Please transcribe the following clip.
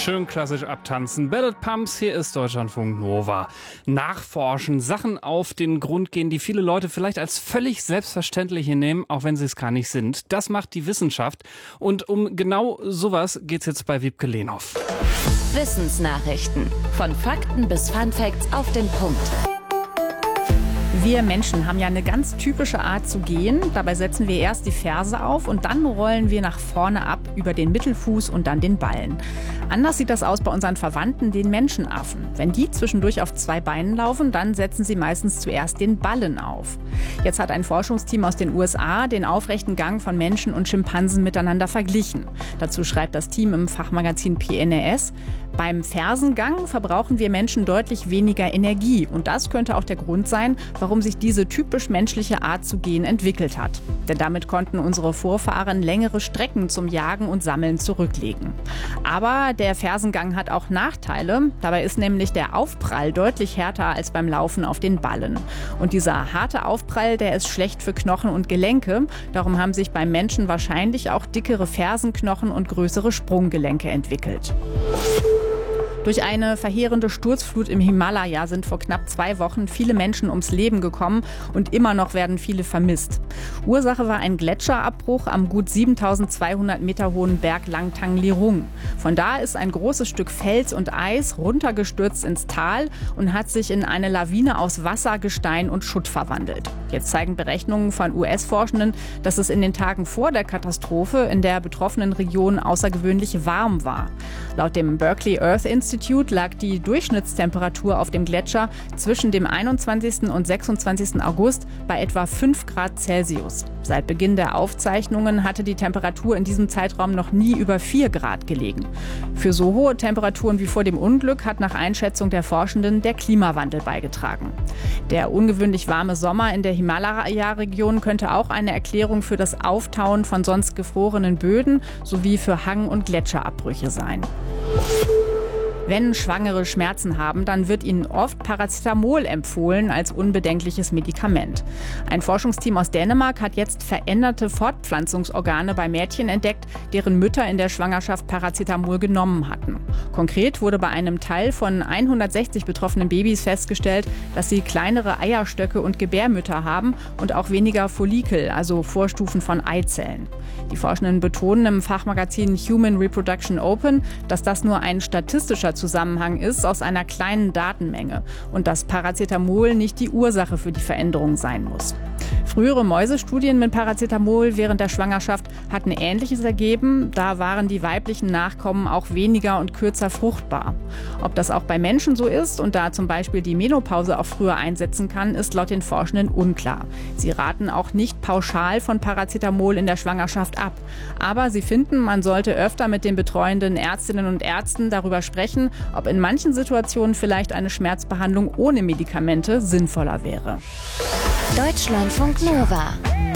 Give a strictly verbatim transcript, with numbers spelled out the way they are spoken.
Schön klassisch abtanzen. Ballad Pumps, hier ist Deutschlandfunk Nova. Nachforschen, Sachen auf den Grund gehen, die viele Leute vielleicht als völlig selbstverständlich hinnehmen, auch wenn sie es gar nicht sind. Das macht die Wissenschaft. Und um genau sowas geht's jetzt bei Wiebke Lehnhoff. Wissensnachrichten. Von Fakten bis Funfacts auf den Punkt. Wir Menschen haben ja eine ganz typische Art zu gehen. Dabei setzen wir erst die Ferse auf und dann rollen wir nach vorne ab über den Mittelfuß und dann den Ballen. Anders sieht das aus bei unseren Verwandten, den Menschenaffen. Wenn die zwischendurch auf zwei Beinen laufen, dann setzen sie meistens zuerst den Ballen auf. Jetzt hat ein Forschungsteam aus den U S A den aufrechten Gang von Menschen und Schimpansen miteinander verglichen. Dazu schreibt das Team im Fachmagazin P N A S: Beim Fersengang verbrauchen wir Menschen deutlich weniger Energie. Und das könnte auch der Grund sein, warum sich diese typisch menschliche Art zu gehen entwickelt hat. Denn damit konnten unsere Vorfahren längere Strecken zum Jagen und Sammeln zurücklegen. Aber der Fersengang hat auch Nachteile. Dabei ist nämlich der Aufprall deutlich härter als beim Laufen auf den Ballen. Und dieser harte Aufprall, der ist schlecht für Knochen und Gelenke. Darum haben sich beim Menschen wahrscheinlich auch dickere Fersenknochen und größere Sprunggelenke entwickelt. Durch eine verheerende Sturzflut im Himalaya sind vor knapp zwei Wochen viele Menschen ums Leben gekommen und immer noch werden viele vermisst. Ursache war ein Gletscherabbruch am gut siebentausendzweihundert Meter hohen Berg Langtang Lirung. Von da ist ein großes Stück Fels und Eis runtergestürzt ins Tal und hat sich in eine Lawine aus Wasser, Gestein und Schutt verwandelt. Jetzt zeigen Berechnungen von U S-Forschenden, dass es in den Tagen vor der Katastrophe in der betroffenen Region außergewöhnlich warm war. Laut dem Berkeley Earth Institute lag die Durchschnittstemperatur auf dem Gletscher zwischen dem einundzwanzigsten und sechsundzwanzigsten August bei etwa fünf Grad Celsius. Seit Beginn der Aufzeichnungen hatte die Temperatur in diesem Zeitraum noch nie über vier Grad gelegen. Für so hohe Temperaturen wie vor dem Unglück hat nach Einschätzung der Forschenden der Klimawandel beigetragen. Der ungewöhnlich warme Sommer in der Himalaya-Region könnte auch eine Erklärung für das Auftauen von sonst gefrorenen Böden sowie für Hang- und Gletscherabbrüche sein. Wenn Schwangere Schmerzen haben, dann wird ihnen oft Paracetamol empfohlen als unbedenkliches Medikament. Ein Forschungsteam aus Dänemark hat jetzt veränderte Fortpflanzungsorgane bei Mädchen entdeckt, deren Mütter in der Schwangerschaft Paracetamol genommen hatten. Konkret wurde bei einem Teil von hundertsechzig betroffenen Babys festgestellt, dass sie kleinere Eierstöcke und Gebärmütter haben und auch weniger Follikel, also Vorstufen von Eizellen. Die Forschenden betonen im Fachmagazin Human Reproduction Open, dass das nur ein statistischer Zusammenhang ist aus einer kleinen Datenmenge und dass Paracetamol nicht die Ursache für die Veränderung sein muss. Frühere Mäusestudien mit Paracetamol während der Schwangerschaft hatten Ähnliches ergeben. Da waren die weiblichen Nachkommen auch weniger und kürzer fruchtbar. Ob das auch bei Menschen so ist und da zum Beispiel die Menopause auch früher einsetzen kann, ist laut den Forschenden unklar. Sie raten auch nicht pauschal von Paracetamol in der Schwangerschaft ab. Aber sie finden, man sollte öfter mit den betreuenden Ärztinnen und Ärzten darüber sprechen, ob in manchen Situationen vielleicht eine Schmerzbehandlung ohne Medikamente sinnvoller wäre. Deutschlandfunk Nova.